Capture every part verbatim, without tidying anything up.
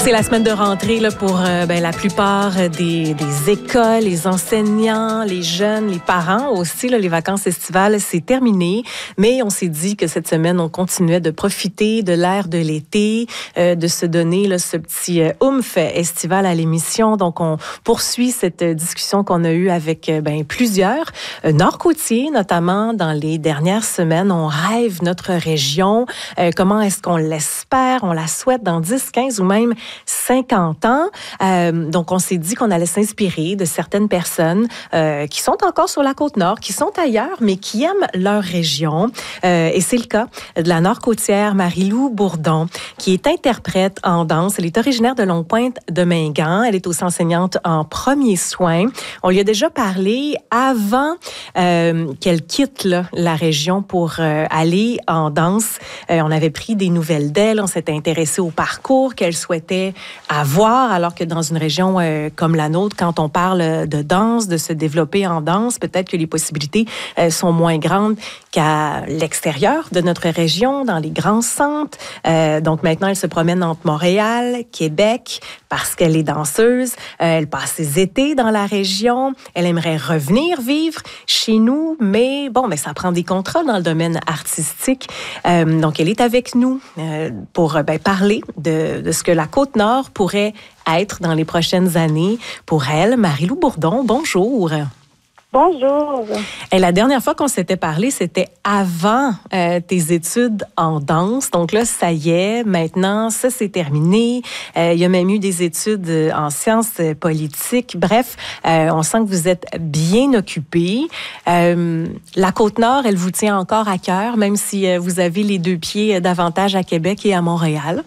C'est la semaine de rentrée là, pour euh, ben, la plupart des, des écoles, les enseignants, les jeunes, les parents aussi. Là, les vacances estivales, c'est terminé. Mais on s'est dit que cette semaine, on continuait de profiter de l'air de l'été, euh, de se donner là, ce petit euh, oomph estival à l'émission. Donc, on poursuit cette discussion qu'on a eue avec euh, ben, plusieurs euh, Nord-Côtiers, notamment dans les dernières semaines. On rêve notre région. Euh, comment est-ce qu'on l'espère? On la souhaite dans dix, quinze ou même cinquante ans. Euh, donc, on s'est dit qu'on allait s'inspirer de certaines personnes euh, qui sont encore sur la Côte-Nord, qui sont ailleurs, mais qui aiment leur région. Euh, et c'est le cas de la Nord-Côtière Marie-Lou Bourdon, qui est interprète en danse. Elle est originaire de Longue-Pointe de Mingan. Elle est aussi enseignante en premiers soins. On lui a déjà parlé avant euh, qu'elle quitte là, la région pour euh, aller en danse. Euh, on avait pris des nouvelles d'elle. On s'était intéressé au parcours qu'elle souhaitait avoir, alors que dans une région euh, comme la nôtre, quand on parle de danse, de se développer en danse, peut-être que les possibilités euh, sont moins grandes qu'à l'extérieur de notre région, dans les grands centres. Euh, donc maintenant, elle se promène entre Montréal, Québec, parce qu'elle est danseuse. Euh, elle passe ses étés dans la région. Elle aimerait revenir vivre chez nous, mais bon, mais ça prend des contrats dans le domaine artistique. Euh, donc, elle est avec nous euh, pour ben, parler de, de ce que la Côte-Nord pourrait être dans les prochaines années. Pour elle, Marie-Lou Bourdon, bonjour. Bonjour. Et la dernière fois qu'on s'était parlé, c'était avant euh, tes études en danse. Donc là, ça y est, maintenant, ça c'est terminé. Euh, il y a même eu des études en sciences politiques. Bref, euh, on sent que vous êtes bien occupée. Euh, la Côte-Nord, elle vous tient encore à cœur, même si euh, vous avez les deux pieds davantage à Québec et à Montréal.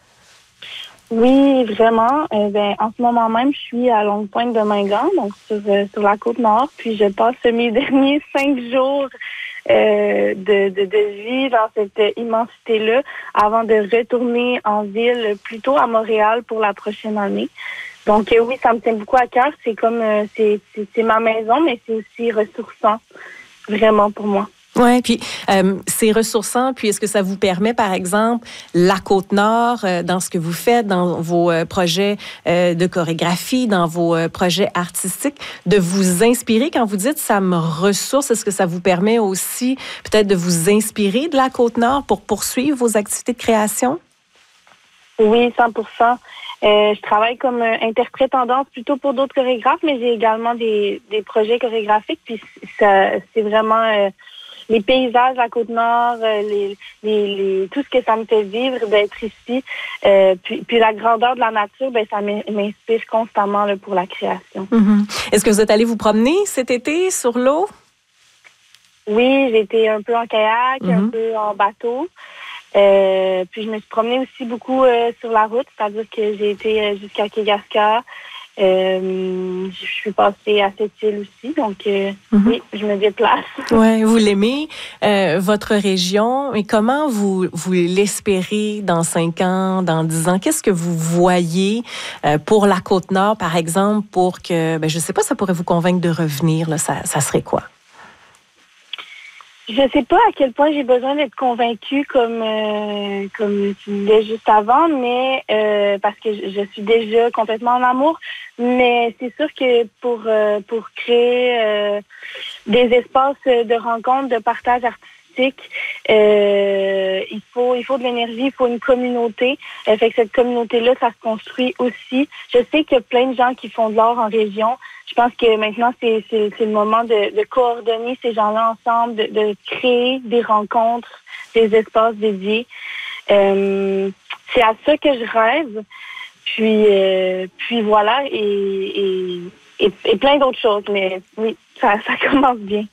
Oui, vraiment. Euh, ben, en ce moment même, je suis à Longue-Pointe de Mingan, donc sur, euh, sur la Côte-Nord, puis je passe mes derniers cinq jours euh, de, de, de vie dans cette immensité-là avant de retourner en ville, plutôt à Montréal pour la prochaine année. Donc euh, oui, ça me tient beaucoup à cœur. C'est comme, euh, c'est, c'est, c'est ma maison, mais c'est aussi ressourçant, vraiment pour moi. Oui, puis euh, c'est ressourçant. Puis est-ce que ça vous permet, par exemple, la Côte-Nord, euh, dans ce que vous faites, dans vos euh, projets euh, de chorégraphie, dans vos euh, projets artistiques, de vous inspirer quand vous dites « ça me ressource », est-ce que ça vous permet aussi peut-être de vous inspirer de la Côte-Nord pour poursuivre vos activités de création? Oui, cent pour cent. Euh, je travaille comme euh, interprète en danse plutôt pour d'autres chorégraphes, mais j'ai également des, des projets chorégraphiques. Puis ça, c'est vraiment... Euh, les paysages à Côte-Nord, les, les, les, tout ce que ça me fait vivre d'être ici, euh, puis, puis la grandeur de la nature, ben, ça m'inspire constamment là, pour la création. Mm-hmm. Est-ce que vous êtes allé vous promener cet été sur l'eau? Oui, j'ai été un peu en kayak, mm-hmm. un peu en bateau. Euh, puis je me suis promenée aussi beaucoup euh, sur la route, c'est-à-dire que j'ai été jusqu'à Kegaska. Euh, je suis passée à cette île aussi, donc euh, mm-hmm. oui, je me déplace. Oui, vous l'aimez, euh, votre région, et comment vous, vous l'espérez dans cinq ans, dans dix ans? Qu'est-ce que vous voyez euh, pour la Côte-Nord, par exemple, pour que, ben, je ne sais pas, ça pourrait vous convaincre de revenir, là, ça, ça serait quoi? Je sais pas à quel point j'ai besoin d'être convaincue comme euh, comme tu disais juste avant, mais euh, parce que je, je suis déjà complètement en amour. Mais c'est sûr que pour euh, pour créer euh, des espaces de rencontre, de partage artistique, euh, il faut il faut de l'énergie, il faut une communauté. Euh, fait que cette communauté-là, ça se construit aussi. Je sais qu'il y a plein de gens qui font de l'art en région. Je pense que maintenant, c'est, c'est, c'est le moment de, de coordonner ces gens-là ensemble, de, de créer des rencontres, des espaces dédiés. Euh, c'est à ça que je rêve. Puis, euh, puis voilà, et, et, et, et plein d'autres choses. Mais oui, ça, ça commence bien.